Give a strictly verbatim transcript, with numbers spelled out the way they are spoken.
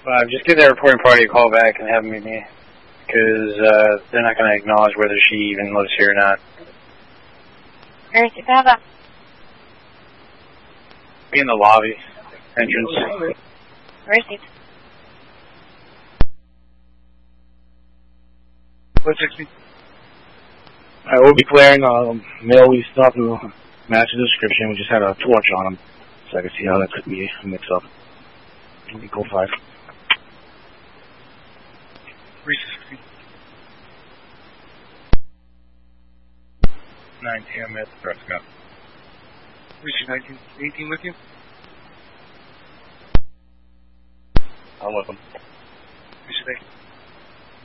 Uh, just give the reporting party a call back and have them meet me, because uh, they're not going to acknowledge whether she even lives here or not. Where is it, Baba? Be in the lobby entrance. Where is it? What sixty? I will be clearing um, male we stuff to match the description. We just had a torch on him, so I can see how that could be a mix-up. Equal five. three sixty. nine T M at Prescott. Reaching nineteen eighteen with you? I'm with him. Reaching eight.